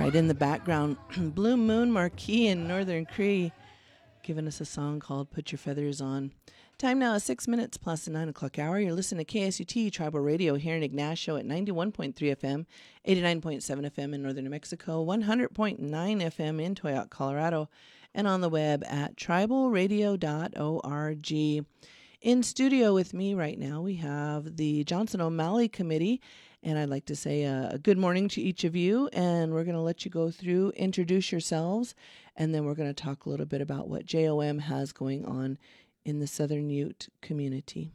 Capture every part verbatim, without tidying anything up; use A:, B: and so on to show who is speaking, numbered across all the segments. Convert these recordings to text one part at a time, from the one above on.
A: right, in the background, Blue Moon Marquee in Northern Cree giving us a song called Put Your Feathers On. Time now is six minutes plus the nine o'clock hour. You're listening to K S U T Tribal Radio here in Ignacio at ninety-one point three F M, eighty-nine point seven F M in northern New Mexico, one hundred point nine F M in Toyoak, Colorado, and on the web at tribal radio dot org. In studio with me right now, we have the Johnson O'Malley Committee, and I'd like to say a, a good morning to each of you, and we're going to let you go through, introduce yourselves, and then we're going to talk a little bit about what J O M has going on in the Southern Ute community.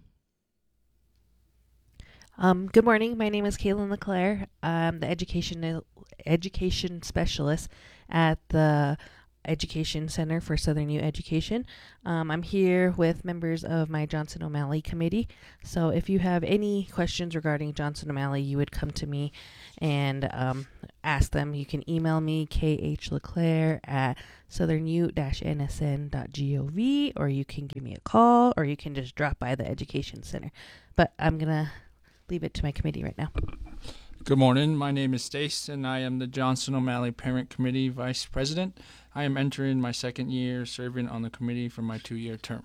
B: Um, good morning. My name is Kaylin LeClaire. I'm the education education specialist at the Education Center for Southern Ute Education. Um, I'm here with members of my Johnson O'Malley Committee. So if you have any questions regarding Johnson O'Malley, you would come to me and um, ask them. You can email me, k h leclaire at southern ute dash n s n dot gov, or you can give me a call, or you can just drop by the Education Center. But I'm going to leave it to my committee right now.
C: Good morning. My name is Stace, and I am the Johnson O'Malley Parent Committee Vice President. I am entering my second year serving on the committee for my two-year term.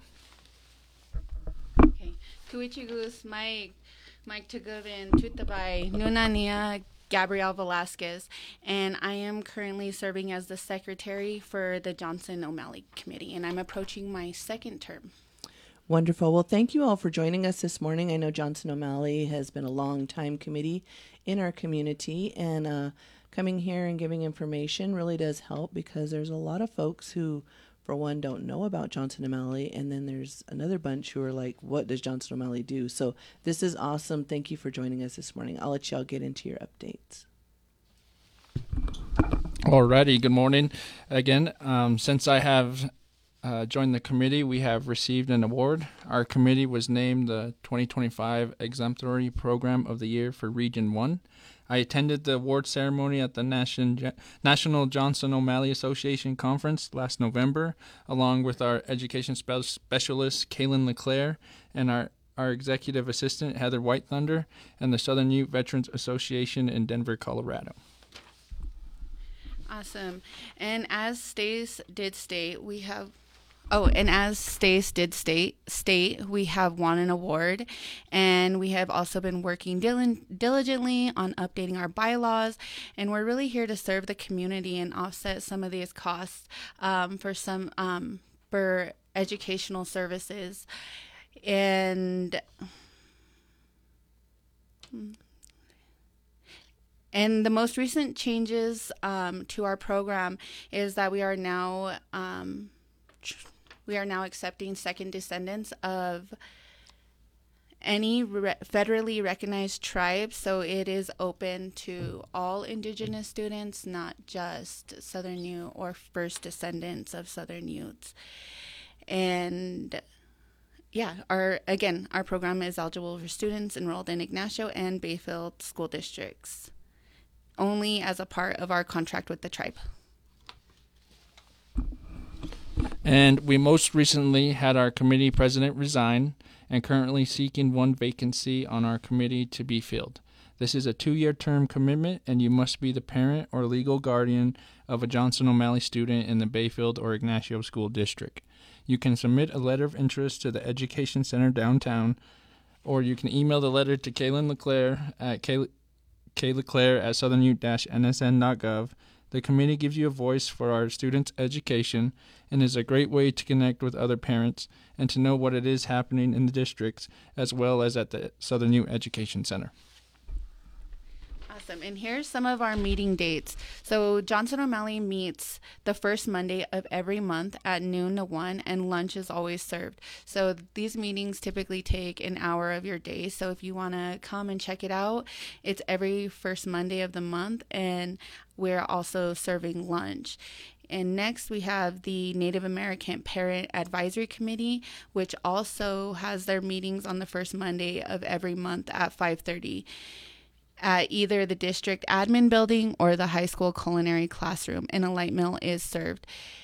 D: Okay. Kuichigus, Mike, Mike Tuguvin, Tutabai, Nunania, Gabrielle Velasquez, and I am currently serving as the secretary for the Johnson O'Malley Committee, and I'm approaching my second term.
A: Wonderful. Well, thank you all for joining us this morning. I know Johnson O'Malley has been a long-time committee in our community, and uh, coming here and giving information really does help, because there's a lot of folks who, for one, don't know about Johnson O'Malley, and then there's another bunch who are like, what does Johnson O'Malley do? So this is awesome. Thank you for joining us this morning. I'll let y'all get into your updates.
C: Alrighty, good morning. Again, um, since I have Uh, joined the committee, we have received an award. Our committee was named the twenty twenty-five Exemplary Program of the Year for Region one. I attended the award ceremony at the Nation, National Johnson O'Malley Association Conference last November, along with our education spe- specialist, Kaylin LeClaire, and our, our executive assistant, Heather White Thunder, and the Southern Ute Veterans Association in Denver, Colorado.
D: Awesome. And as Stace did state, we have Oh, and as Stace did state, state, we have won an award, and we have also been working dil- diligently on updating our bylaws, and we're really here to serve the community and offset some of these costs um, for some um, for educational services. And And the most recent changes um, to our program is that we are now um, tr- We are now accepting second descendants of any re- federally recognized tribe, so it is open to all Indigenous students, not just Southern Ute or first descendants of Southern Utes. And yeah, our again, our program is eligible for students enrolled in Ignacio and Bayfield school districts, only as a part of our contract with the tribe.
C: And we most recently had our committee president resign, and currently seeking one vacancy on our committee to be filled. This is a two-year term commitment, and you must be the parent or legal guardian of a Johnson O'Malley student in the Bayfield or Ignacio School District. You can submit a letter of interest to the Education Center downtown, or you can email the letter to Kaylin LeClaire at k- kleclaire at southern ute dash n s n dot gov. The committee gives you a voice for our students' education and is a great way to connect with other parents and to know what it is happening in the districts as well as at the Southern Ute Education Center.
D: Awesome. And here's some of our meeting dates. So Johnson O'Malley meets the first Monday of every month at noon to one, and lunch is always served. So these meetings typically take an hour of your day. So if you want to come and check it out, it's every first Monday of the month, and we're also serving lunch. And next we have the Native American Parent Advisory Committee, which also has their meetings on the first Monday of every month at five thirty. At either the district admin building or the high school culinary classroom, and a light meal is served.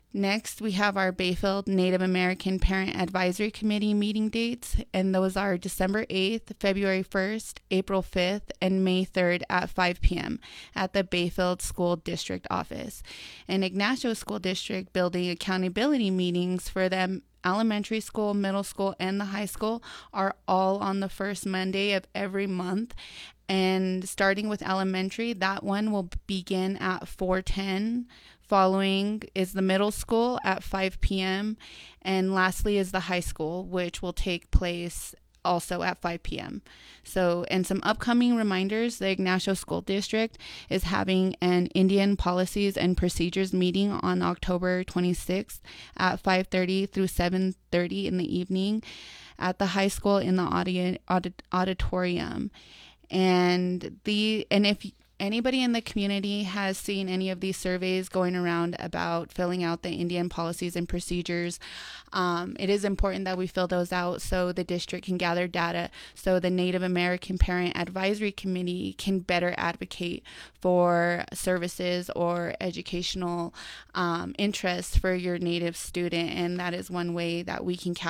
D: Next, we have our Bayfield Native American Parent Advisory Committee meeting dates, and those are December eighth, February first, April fifth, and May third at five p.m. at the Bayfield School District office. And Ignacio School District building accountability meetings for them elementary school, middle school, and the high school are all on the first Monday of every month. And starting with elementary, that one will begin at four ten. Following is the middle school at five p.m. And lastly is the high school, which will take place also at five p.m. So, and some upcoming reminders, the Ignacio School District is having an Indian Policies and Procedures meeting on October twenty-sixth at five thirty through seven thirty in the evening at the high school in the audi- audit- auditorium. And the and if anybody in the community has seen any of these surveys going around about filling out the Indian policies and procedures, um, it is important that we fill those out so the district can gather data, so the Native American Parent Advisory Committee can better advocate for services or educational um, interests for your Native student. And that is one way that we can